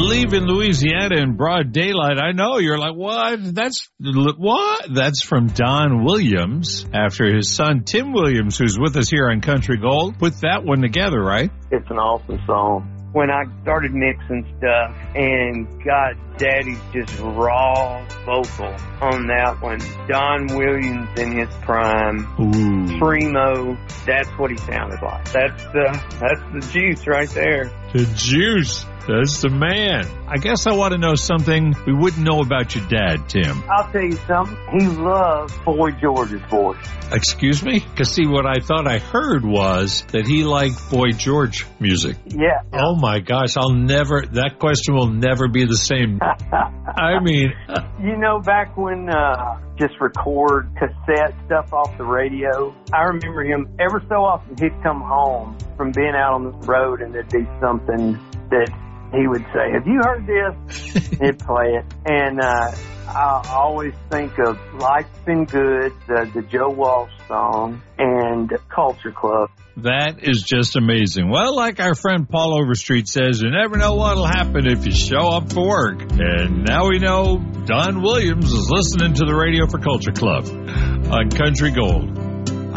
leave in Louisiana in broad daylight. I know. You're like, what? That's from Don Williams after his son, Tim Williams, who's with us here on Country Gold, put that one together, right? It's an awesome song. When I started mixing stuff and got Daddy's just raw vocal on that one, Don Williams in his prime, Ooh. primo, that's what he sounded like. That's the juice right there. The juice. That's the man. I guess I want to know something we wouldn't know about your dad, Tim. I'll tell you something. He loved Boy George's voice. Excuse me? Because see, what I thought I heard was that he liked Boy George music. Yeah. Oh my gosh, that question will never be the same. I mean. You know, back when just record cassette stuff off the radio, I remember him every so often he'd come home from being out on the road and there'd be something that he would say, have you heard this? He'd play it. And I always think of Life's Been Good, the Joe Walsh song, and Culture Club. That is just amazing. Well, like our friend Paul Overstreet says, you never know what'll happen if you show up for work. And now we know Don Williams is listening to the radio for Culture Club on Country Gold.